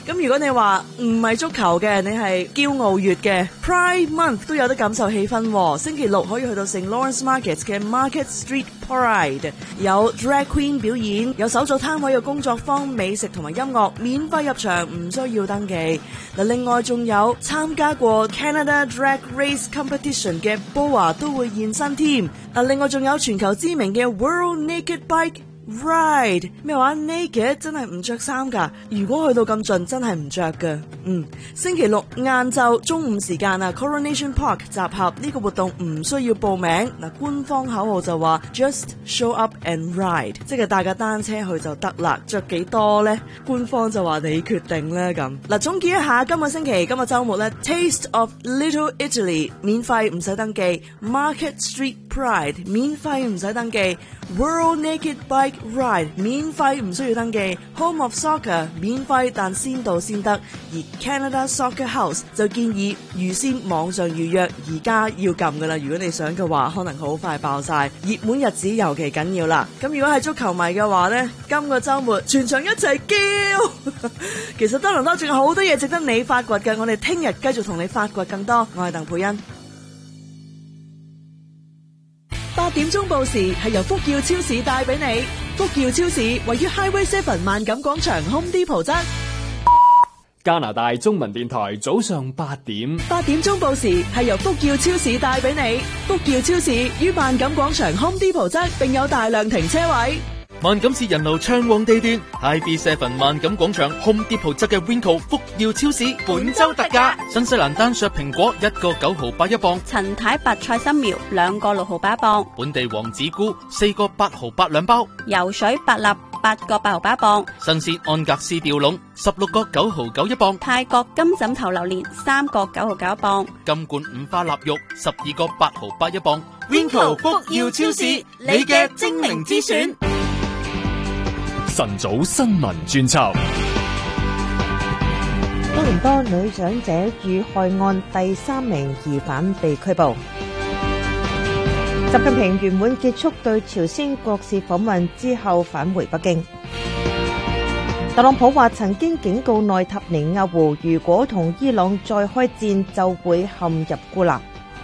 咁如果你話唔係足球嘅，你係驕傲月嘅 Pride Month 都有得感受氣氛喎。星期六可以去到 St. Lawrence Market 嘅 Market Street Pride， 有 Drag Queen 表演，有手作攤位嘅工作坊、美食同埋音樂，免費入場，唔需要登記。另外仲有參加過 Canada Drag Race Competition 嘅 Boa 都會現身添。另外仲有全球知名嘅 World Naked Bike Ride， 咩話 naked 真係唔着衫噶，如果去到咁盡真係唔着噶。星期六晏晝中午時間Coronation Park 集合，呢個活動唔需要報名。官方口號就話 Just show up and ride， 即係帶架單車去就得啦。着幾多呢？官方就話你決定啦咁。總結一下今個星期今個週末呢 Taste of Little Italy 免費唔使登記， Market Street Pride 免費唔使登記， World Naked Bike Ride 免費唔需要登記， Home of Soccer 免費但先到先得，而 Canada Soccer House 就建議預先網上預約，而家要撳噶啦，如果你想嘅話可能好快爆晒，熱門日子尤其緊要啦。咁如果係足球迷嘅話呢，今個週末全場一齊叫其實多倫多仲有好多嘢值得你發掘嘅，我哋聽日繼續同你發掘更多。我係鄧佩欣。8點鐘報時係由福耀超市帶俾你。福耀超市位於 Highway 7萬錦廣場 Home Depot 側。 加拿大中文電台早上8點。 8點鐘報時係由福耀超市帶俾你。福耀超市於萬錦廣場 Home Depot 側，並有大量停車位。 萬錦市人路暢旺地段 ，IB7 萬錦廣場 Home Depot 側嘅 Winco 福耀超市本周特價，新西蘭單削蘋果1個9毫8一磅， 陳太白菜心苗2個6毫8一磅， 本地黃子菇4個8毫8兩包， 游水白蠟8個8毫8一磅， 新鮮安格斯吊籠16個9毫9一磅， 泰國金枕頭榴蓮3個9毫9一磅， 金罐五花臘肉12個8毫8一磅。 Winco 福耀超市，你嘅精明之選。 晨早新聞專輯。 多倫多女長者遇害案第3名疑犯被拘捕。習近平圓滿結束對朝鮮國事訪問之後返回北京。特朗普話曾經警告內塔尼亞胡，如果同伊朗再開戰就會陷入孤立。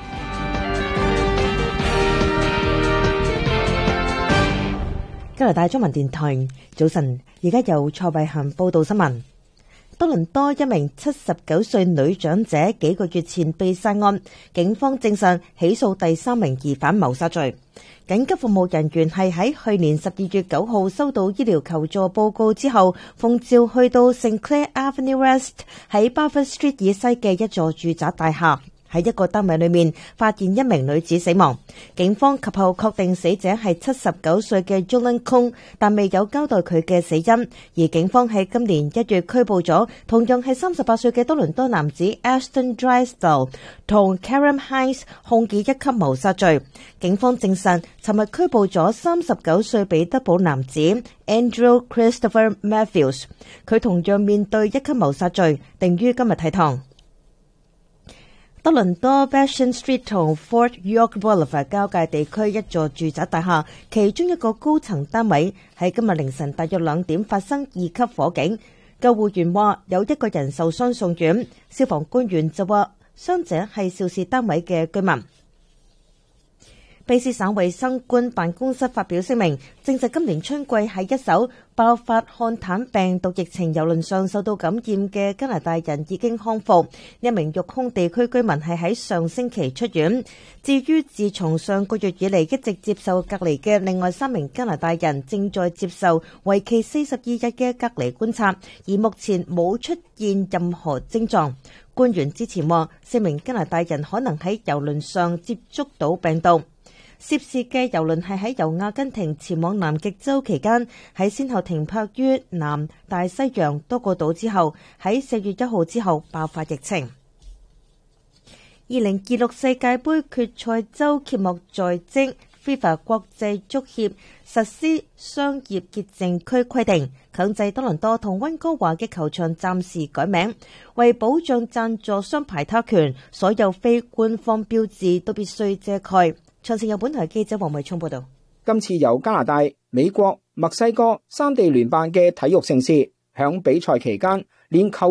加拿大中文電台早晨，而家由蔡慧嫻報道新聞。多倫多一名79歲女長者幾個月前被殺案，警方證實起訴第3名疑犯謀殺罪。緊急服務人員係喺去年12月9號收到醫療求助報告之後，奉召去到 Sinclair Avenue West 喺 Barfoot Street 以西嘅一座住宅大廈。喺一個單位裏面發現一名女子死亡，警方及後確定死者係79歲嘅 Julian Kong， 但未有交代佢嘅死因。而警方喺今年1月拘捕咗同樣係38歲嘅多倫多男子 Ashton Drysdale 同 Karen Hines， 控以1級謀殺罪。警方證實尋日拘捕咗39歲彼得堡男子 Andrew Christopher Matthews， 佢同樣面對1級謀殺罪，定於今日提堂。多倫多 Bastion Street 同 Fort York Boulevard 交界地區一座住宅大廈，其中一個高層單位喺今日凌晨大約2點發生2級火警。救護員話有1個人受傷送院，消防官員就話傷者係肇事單位嘅居民。卑詩省衛生官辦公室發表聲明，證實今年春季喺一艘爆發漢坦病毒疫情郵輪上受到感染嘅加拿大人已經康復。一名育空地區居民係喺上星期出院。至於自從上個月以嚟一直接受隔離嘅另外3名加拿大人，正在接受為期42日嘅隔離觀察，而目前冇出現任何症狀。官員之前話4名加拿大人可能喺郵輪上接觸到病毒。涉事嘅郵輪係喺由阿根廷前往南極洲期間，喺先後停泊於南大西洋多個島之後，喺4月1號之後爆發疫情。2026世界盃決賽周揭幕在即，FIFA 國際足協實施商業潔淨區規定，強制多倫多同溫哥華嘅球場暫時改名，為保障贊助商排他權，所有非官方標誌都必須遮蓋。詳情由本台記者黃慧聰報道。 今次由加拿大、美國、墨西哥3地聯辦嘅體育盛事，響比賽期間連球